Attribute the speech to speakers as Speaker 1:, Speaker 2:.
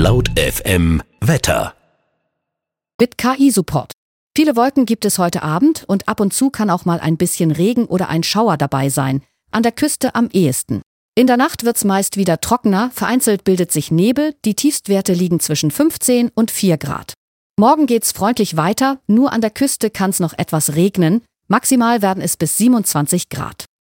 Speaker 1: Laut FM Wetter.
Speaker 2: Mit KI-Support. Viele Wolken gibt es heute Abend und ab und zu kann auch mal ein bisschen Regen oder ein Schauer dabei sein. An der Küste am ehesten. In der Nacht wird's meist wieder trockener, vereinzelt bildet sich Nebel, die Tiefstwerte liegen zwischen 15 und 4 Grad. Morgen geht's freundlich weiter, nur an der Küste kann's noch etwas regnen, maximal werden es bis 27 Grad.